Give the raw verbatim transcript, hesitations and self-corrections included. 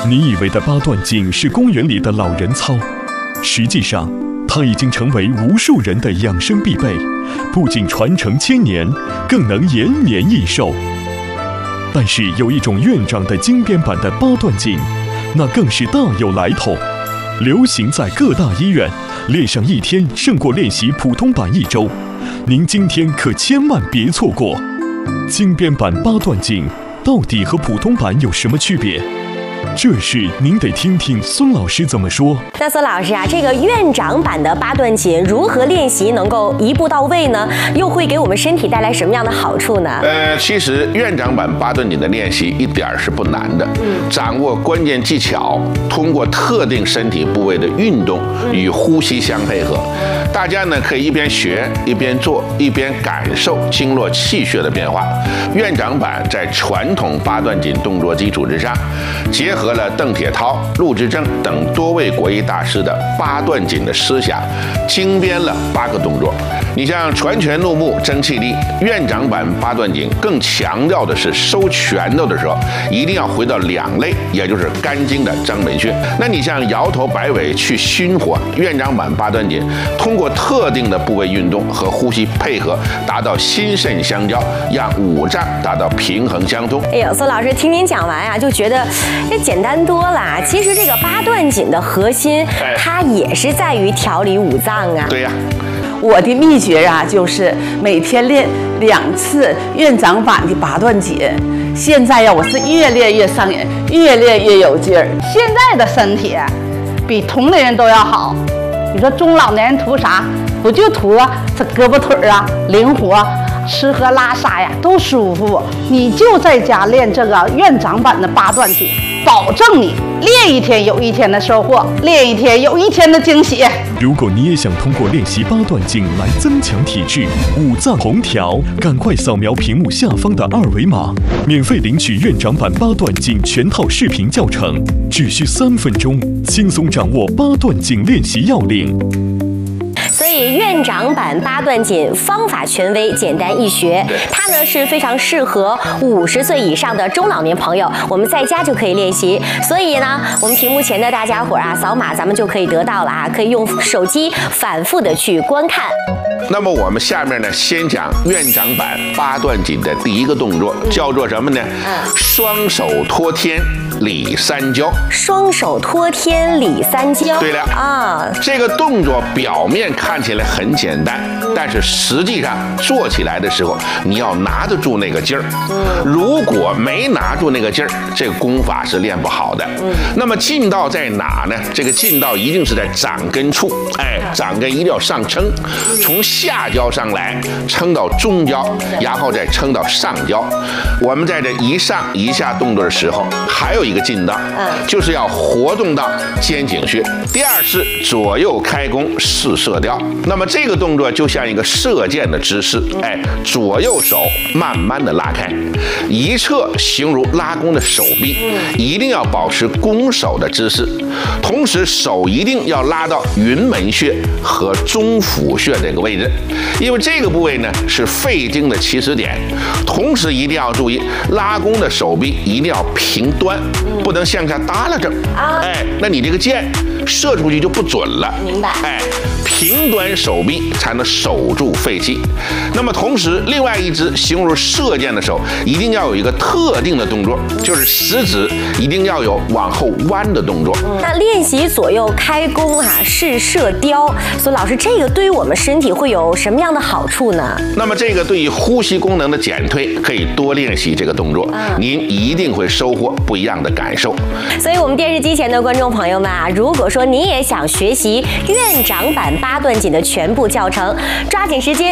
你以为的八段锦是公园里的老人操，实际上它已经成为无数人的养生必备，不仅传承千年，更能延年益寿。但是有一种院长的精编版的八段锦，那更是大有来头，流行在各大医院，练上一天胜过练习普通版一周。您今天可千万别错过！精编版八段锦到底和普通版有什么区别？这事您得听听孙老师怎么说。 那孙老师啊，这个院长版的八段锦如何练习能够一步到位呢？又会给我们身体带来什么样的好处呢？ 呃，其实院长版八段锦的练习一点是不难的，嗯、掌握关键技巧，通过特定身体部位的运动与呼吸相配合。嗯、大家呢可以一边学一边做，一边感受经络气血的变化。院长版在传统八段锦动作基础之上，结合了邓铁涛、陆之正等多位国医大师的八段锦的思想，精编了八个动作。你像传拳入目、增气力，院长版八段锦更强调的是收拳头的时候一定要回到两肋，也就是肝经的张门穴。那你像摇头摆尾去熏火，院长版八段锦通过特定的部位运动和呼吸配合，达到心肾相交，让五脏达到平衡相通。 哎呦，孙老师听您讲完啊，就觉得这简单多了。其实这个八段锦的核心，它也是在于调理五脏啊。 对呀。 我的秘诀啊，就是每天练两次院长版的八段锦。现在呀，我是越练越上瘾，越练越有劲儿。 现在的身体比同龄人都要好。你说中老年人图啥？不就图这胳膊腿啊灵活，吃喝拉撒呀都舒服。你就在家练这个院长版的八段锦，保证你练一天有一天的收获，练一天有一天的惊喜。 如果你也想通过练习八段锦来增强体质、五脏红调，赶快扫描屏幕下方的二维码，免费领取院长版八段锦全套视频教程，只需三分钟，轻松掌握八段锦练习要领。 所以院长版八段锦方法权威，简单易学，它呢是非常适合五十岁以上的中老年朋友，我们在家就可以练习。所以呢，我们屏幕前的大家伙啊，扫码咱们就可以得到了啊，可以用手机反复的去观看。 那么我们下面呢，先讲院长版八段锦的第一个动作，叫做什么呢？嗯、双手托天理三焦。 双手托天理三焦。对了啊， 这个动作表面看起来很简单，但是实际上做起来的时候，你要拿得住那个劲儿。如果没拿住那个劲儿，这个功法是练不好的。那么劲道在哪呢？这个劲道一定是在掌根处，哎，掌根一定要上撑，从下焦上来，撑到中焦，然后再撑到上焦。我们在这一上一下动作的时候，还有一个劲道，就是要活动到肩颈穴。第二是左右开弓试射雕。那么这个动作就像一个射箭的姿势，哎，左右手慢慢的拉开，一侧形如拉弓的手臂，一定要保持弓手的姿势，同时手一定要拉到云门穴和中府穴这个位置，因为这个部位呢是肺经的起始点。同时一定要注意，拉弓的手臂一定要平端，不能向下耷拉着，哎，那你这个箭射出去就不准了。 明白？ 哎，平端手臂才能守住肺气。那么同时，另外一只形如射箭的手，一定要有一个特定的动作，就是食指一定要有往后弯的动作。 嗯、那练习左右开弓哈、啊，试射雕，所以老师，这个对于我们身体会有什么样的好处呢？ 那么这个对于呼吸功能的减退，可以多练习这个动作，嗯、您一定会收获不一样的感受。 所以，我们电视机前的观众朋友们啊，如果说您也想学习院长版八段锦的全部教程，抓紧时间